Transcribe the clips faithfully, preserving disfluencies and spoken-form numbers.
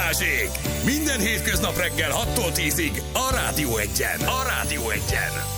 Balázsék! Minden hétköznap reggel hattól tízig a Rádió Egyen. A Rádió Egyen.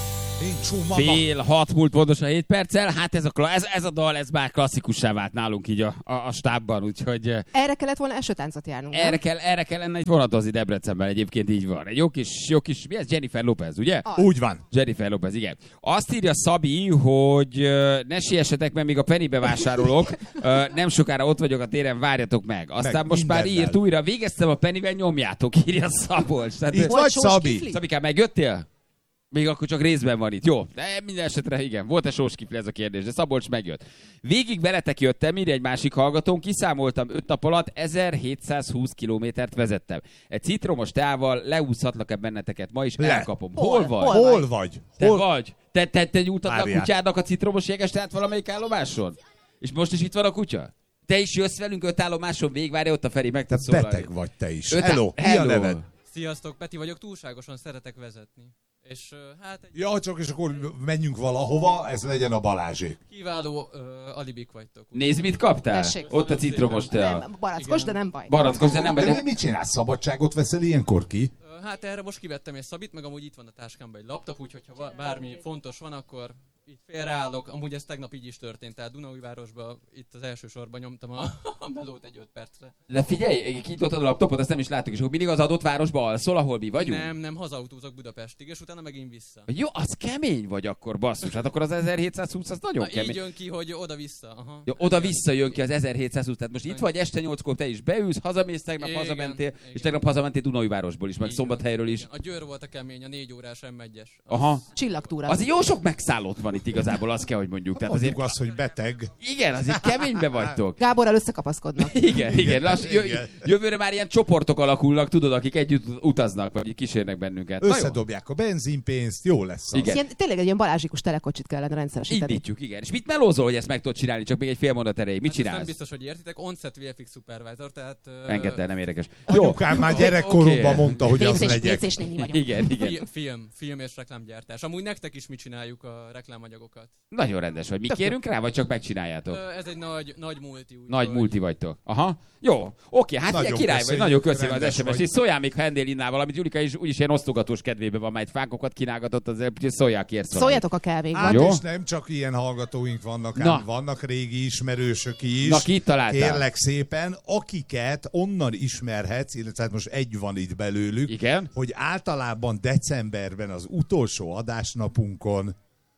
Fél hat múlt pontosan hét perccel, hát ez a, ez, ez a dal, ez már klasszikussá vált nálunk így a, a, a stábban, úgyhogy... Erre kellett volna esőtáncot járnunk, erre, kell, erre kellene egy vonatozni Debrecenben, egyébként így van. Egy jó kis, jó kis, mi ez? Jennifer Lopez, ugye? Az. Úgy van. Jennifer Lopez, igen. Azt írja Szabi, hogy uh, ne siessetek, mert még a Pennybe vásárolok, uh, nem sokára ott vagyok a téren, várjatok meg. Aztán meg most már írt újra, végeztem a Pennyben, nyomjátok, írja Szabolcs. Tehát, itt vagy, Szabi? Szabikám, megjöttél? Még akkor csak részben van itt. Jó, de minden esetre igen. Volt-e sóskifli ez a kérdés, de Szabolcs megjött. Végig veletek jöttem, írja egy másik hallgatón, kiszámoltam öt nap alatt ezerhétszázhúsz kilométert vezettem. Egy citromos teával leúszhatlak-e benneteket? Ma is Le. elkapom. Hol, Hol vagy? Hol, Hol vagy? Te Hol? vagy? Te, te, te nyújtad a Várjál. kutyádnak a citromos jeges teát valamelyik állomáson? És most is itt van a kutya? Te is jössz velünk öt állomáson, végvárja ott a Feri, meg Te tudsz szólalni. beteg vagy te is. Öt- Hello, mi a Hello. neved? Sziasztok, Peti vagyok, túlságosan szeretek vezetni. És uh, hát egy Ja, csak és akkor menjünk valahova, ez legyen a Balázsék. kiváló uh, alibik vagytok. Nézd, mit kaptál? Tessék. Ott a citromos tea. Nem, barackos, de nem baj. Barackos, de nem De vagy. mit csinálsz? Szabadságot veszel ilyenkor ki? Uh, hát erre most kivettem egy szabit, meg amúgy itt van a táskámban egy laptop, úgyhogy ha va- bármi fontos van, akkor így félreállok. Amúgy ez tegnap így is történt, tehát Dunaújvárosban itt az első sorban nyomtam a, a melót egy öt percre. De figyelj, kinyitottad a laptopot, ezt nem is láttuk, és akkor mindig az adott városba alszol, ahol mi vagyunk? Nem, nem, hazautózok Budapestig, és utána megint vissza. Jó, az kemény vagy akkor, basszus. Hát akkor az ezerhétszázhúsz az nagyon Na, így kemény. jön ki, hogy oda-vissza. Aha. Ja, oda-vissza jön ki az ezerhétszázhúsz. Tehát most itt vagy este nyolckor, te is beülsz, hazamész, tegnap Igen, hazamentél, igen. és tegnap hazamentél Dunaújvárosból is, meg Így Szombathelyről is. A Győr volt a kemény, a négy órás em egyes. Aha. Csillagtúra. Az jó sok megszállott van itt igazából, azt kell, hogy mondjuk. Tehát azért, Mondjuk azt, hogy beteg. igen, azért keménybe vagytok. Gáborral összekapaszkodnak. Igen, igen. Lass, jö, Igen. jövőre már ilyen csoportok alakulnak, tudod, akik együtt utaznak, vagy kísérnek bennünket. Na jó. Összedobják a benzinpénzt, jó lesz az. Igen. Ilyen, tényleg egy ilyen balázsikus telekocsit kellene rendszeresíteni. Indítjuk, igen. És mit melózol, hogy ezt meg tudod csinálni? Csak még egy fél mondat erejéig. Mit Hát ezt nem csinálsz? biztos, hogy értitek, on-set vé ef iksz supervisor, tehát... Uh, Engedd el, nem érdekes. Anyukám már gyerekkoromban Oké. mondta, hogy az Vécés, legyek. vécés néni vagyok. Igen, igen. Film, film, film és reklámgyártás. Amúgy nektek is mit csináljuk a reklámanyagokat. Nagyon rendes vagy. Mi kérünk rá, vagy csak megcsináljátok? Ö, Ez egy nagy, nagy multi. Úgy Nagy vagy. multi vagytok. Aha. Jó, oké, hát Nagyon ugye király vagy, köszönjük, nagyon köszönöm az rendes es em es-t. vagy. És szóljál még, ha ennél innál valamit. Julika is úgyis ilyen osztogatós kedvében van, majd fákokat kínálgatott, azért úgyhogy szóljál, kérsz valamit. Szóljatok a kávékban. Hát Jó. és nem csak ilyen hallgatóink vannak, Na. ám vannak régi ismerősök is. Na, kit találtál? Kérlek szépen, akiket onnan ismerhetsz, illetve hát most egy van itt belőlük, Igen? hogy általában decemberben az utolsó adásnapunkon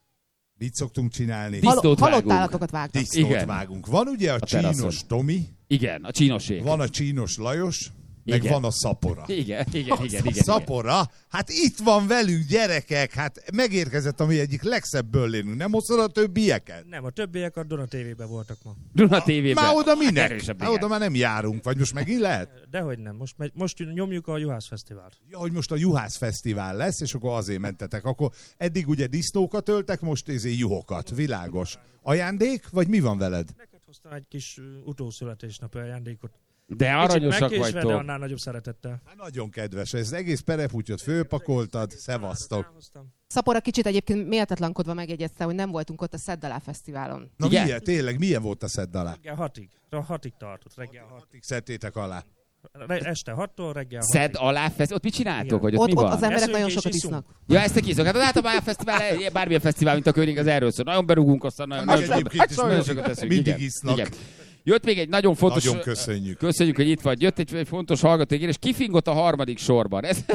mit szoktunk csinálni? Disznót Hal- halott vágunk. állatokat vágtak. Disznót Igen. vágunk. Van ugye a, A teraszon. Csínos Tomi, Igen, a csínosék. van a Csínos Lajos, meg Igen. van a Szapora. Igen, igen, igen, igen. igen. Szapora, hát itt van velünk, gyerekek, hát megérkezett a mi egyik legszebb böllénünk, nem hoztad a többieket? Nem, a többiek a Duna té vében voltak ma. Duna té vében. Már oda minek? Erősebb, Már igen. oda már nem járunk, vagy most megint lehet? Dehogy nem, most, megy, most nyomjuk a Juhász Fesztivált. Ja, hogy most a Juhász Fesztivál lesz, és akkor azért mentetek. Akkor eddig ugye disznókat öltek, most ezért juhokat. Világos. Ajándék, vagy mi van veled? Neked hoztam egy kis uh, utószületésnapi ajándékot. De Kicsit aranyosak megkésve, de vagytok. annál nagyobb szeretettel. Hát nagyon kedves, ez egész pereputyot fölpakoltad, szevasztok. Elhoztam. Szapora kicsit egyébként méltatlankodva megjegyezte, hogy nem voltunk ott a Szedd alá fesztiválon. Na Igen. milyen, tényleg, milyen volt a szedd alá? Reggel hatig. Ra- Hatig tartott, reggel hat. Hatig szedtétek alá. Re- este hattól reggel hatig. Szed alá fesz... Ott mit csináltok? Igen. Hogy ott, Ott, mi ott van? az emberek Eszünk nagyon és sokat iszunk. isznak. Ja, ezt te kiszok. Hát általában a fesztivál, bármilyen fesztivál, mint a König, az erről szól. Nagyon berúgunk, aztán nagyon, Meg nagyon, sokat, egyébként is nagyon mindig- sokat teszünk. mindig igen, isznak. igen. Jött még egy nagyon fontos... Nagyon köszönjük. Köszönjük, hogy itt vagy. Jött egy, egy fontos hallgató, és kifingott a harmadik sorban. Ez...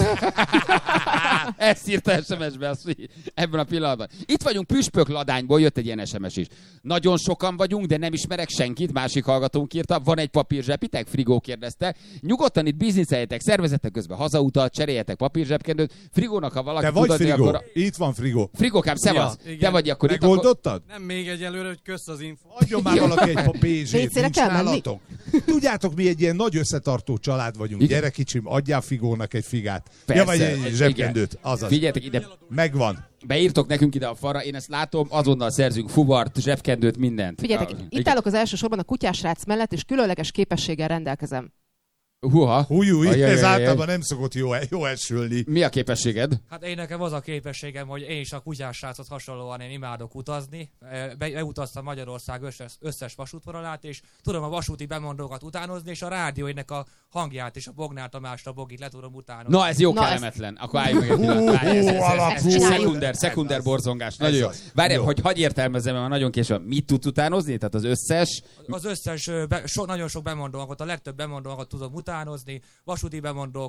Ezt írta es em es-be azt, hogy ebben a pillanatban. Itt vagyunk Püspök Ladányból, jött egy ilyen es em es is. Nagyon sokan vagyunk, de nem ismerek senkit, másik hallgatónk írta. Van egy papírzsepitek? Frigó kérdezte. Nyugodtan itt bizniszeljetek, szervezetek közben hazautat, cseréljetek papírzsebkendőt. Frigónak, ha valaki Te vagy tudatni, Frigó? akkor... Itt van Frigó. Frigókám, szevasz! Ja, igen. Te vagy akkor itt, akkor... Megoldottad? Nem még egyelőre, hogy kösz az info. Adjon már valaki egy pénzét, Vécére nincs kell menni? nálatok? Tudjátok, mi egy ilyen nagy összetartó család vagyunk. Igen. Gyere kicsim, adjál Frigónak egy figát. Persze. Ja, vagy egy Igen. zsebkendőt. Azaz. Figyeljetek ide, Megvan. beírtok nekünk ide a falra, én ezt látom, azonnal szerzünk fuvart, zsebkendőt, mindent. Figyeljetek, Ja, itt állok az első sorban a kutyás srác mellett, és különleges képességgel rendelkezem. Huha. Hújúj, Ajajajaj. ez általában nem szokott jó, jó esülni. Mi a képességed? Hát én nekem az a képességem, hogy én is a kutyás srácot hasonlóan én imádok utazni. Be, beutaztam Magyarország összes, összes vasútvonalát, és tudom a vasúti bemondókat utánozni, és a rádióinek a hangját és a Bognár Tamást, a Bogit le tudom utánozni. Na, ez jó Na, kellemetlen. Akkor álljunk meg egy pillanat. Várj, ez, ez, ez, ez, ez, Csináljuk. szekunder, szekunder borzongás. Nagyon jó. az. Várj, Jó. hogy hagyj értelmezzem, mert nagyon késő van. Mit tudsz utánozni? Tehát az összes... Az összes, ö, be, so, nagyon sok bemondóangot, a legtöbb bemondóangot tudom utánozni, vasúti bemondók,